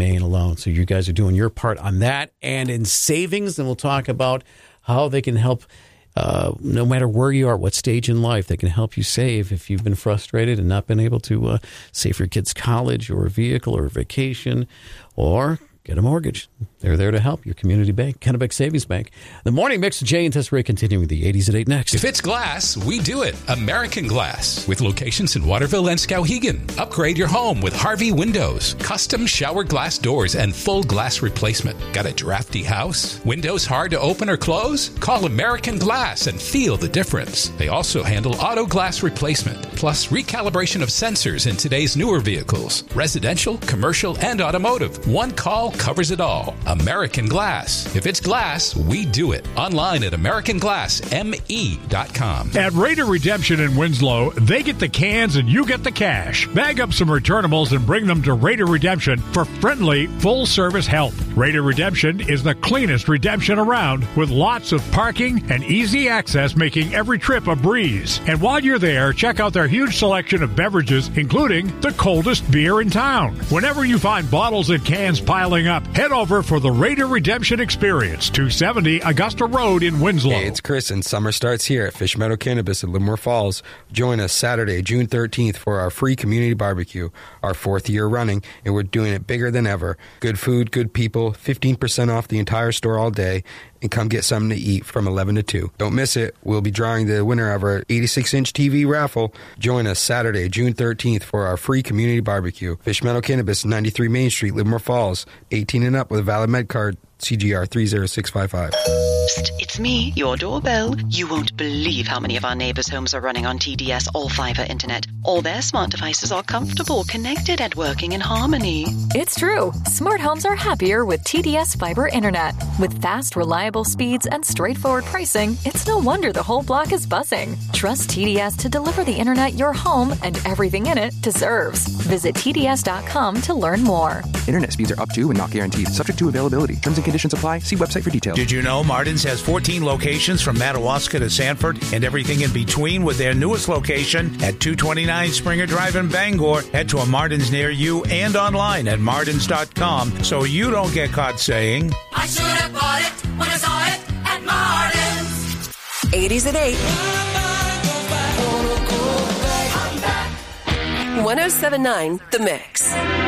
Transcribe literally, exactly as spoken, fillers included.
Maine alone. So you guys are doing your part on that. And in savings, then we'll talk about how they can help, uh, no matter where you are, what stage in life, they can help you save if you've been frustrated and not been able to uh, save for your kids' college or a vehicle or a vacation or get a mortgage. They're there to help. Your community bank, Kennebec Savings Bank. The Morning Mix, Jay and Desiree continuing the eighties at eight next. If it's glass, we do it. American Glass. With locations in Waterville and Skowhegan. Upgrade your home with Harvey Windows. Custom shower glass doors and full glass replacement. Got a drafty house? Windows hard to open or close? Call American Glass and feel the difference. They also handle auto glass replacement, plus recalibration of sensors in today's newer vehicles. Residential, commercial, and automotive. One call covers it all. American Glass. If it's glass, we do it. Online at american glass m e dot com. At Raider Redemption in Winslow, they get the cans and you get the cash. Bag up some returnables and bring them to Raider Redemption for friendly, full-service help. Raider Redemption is the cleanest redemption around, with lots of parking and easy access, making every trip a breeze. And while you're there, check out their huge selection of beverages, including the coldest beer in town. Whenever you find bottles and cans piling up, head over for the Raider Redemption Experience, two seventy Augusta Road in Winslow. Hey, it's Chris, and summer starts here at Fish Meadow Cannabis in Livermore Falls. Join us Saturday, June thirteenth for our free community barbecue, our fourth year running, and we're doing it bigger than ever. Good food, good people, fifteen percent off the entire store all day, and come get something to eat from eleven to two. Don't miss it. We'll be drawing the winner of our eighty-six inch T V raffle. Join us Saturday, June thirteenth for our free community barbecue. Fish Meadow Cannabis, ninety-three Main Street, Livermore Falls. eighteen and up with a valid med card. C G R three zero six five five. Psst, it's me, your doorbell. You won't believe how many of our neighbors' homes are running on T D S all-fiber internet. All their smart devices are comfortable, connected, and working in harmony. It's true. Smart homes are happier with T D S fiber internet. With fast, reliable speeds and straightforward pricing, it's no wonder the whole block is buzzing. Trust T D S to deliver the internet your home and everything in it deserves. Visit T D S dot com to learn more. Internet speeds are up to and not guaranteed, subject to availability. Terms and conditions apply. See website for details. Did you know Martin's has fourteen locations from Madawaska to Sanford and everything in between, with their newest location at two twenty-nine Springer Drive in Bangor? Head to a Martin's near you and online at martins dot com so you don't get caught saying, I should have bought it when I saw it at Martin's. eighties at eight. one oh seven point nine The Mix.